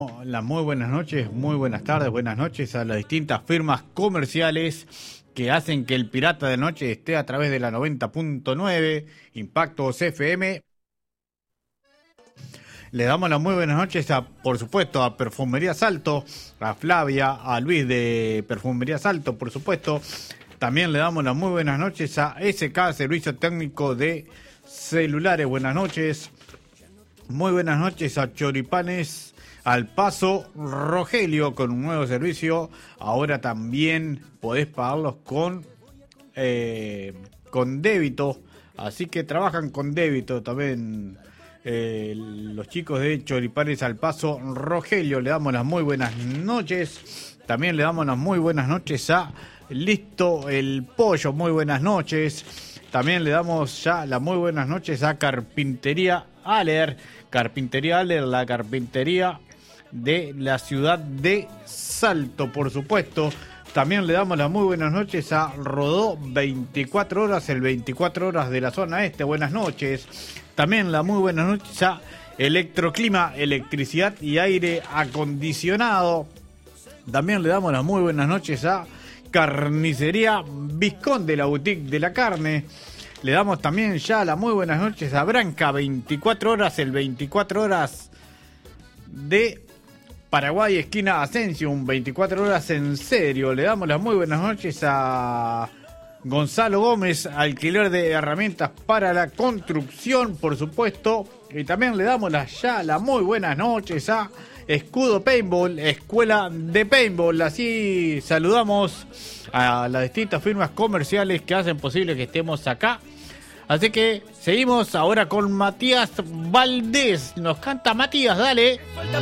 Hola, muy buenas noches, muy buenas tardes, buenas noches a las distintas firmas comerciales que hacen que el Pirata de Noche esté a través de la 90.9 Impactos FM. Le damos las muy buenas noches por supuesto, a Perfumería Salto, a Flavia, a Luis de Perfumería Salto, por supuesto. También le damos las muy buenas noches a SK, Servicio Técnico de Celulares. Buenas noches. Muy buenas noches a Choripanes Al Paso Rogelio, con un nuevo servicio. Ahora también podés pagarlos con débito, así que trabajan con débito también los chicos de Choripanes Al Paso Rogelio. Le damos las muy buenas noches. También le damos las muy buenas noches a Listo el Pollo. Muy buenas noches. También le damos ya las muy buenas noches a Carpintería Aller. Carpintería Aller, la carpintería de la ciudad de Salto, por supuesto. También le damos las muy buenas noches a Rodó 24 horas, el 24 horas de la zona este. Buenas noches. También las muy buenas noches a Electroclima, electricidad y aire acondicionado. También le damos las muy buenas noches a Carnicería Vizconde, la boutique de la carne. Le damos también ya las muy buenas noches a Branca 24 horas, el 24 horas de Paraguay, esquina Ascensión, 24 horas en serio. Le damos las muy buenas noches a Gonzalo Gómez, alquiler de herramientas para la construcción, por supuesto. Y también le damos las muy buenas noches a Escudo Paintball, escuela de paintball. Así saludamos a las distintas firmas comerciales que hacen posible que estemos acá. Así que seguimos ahora con Matías Valdés. Nos canta Matías, dale.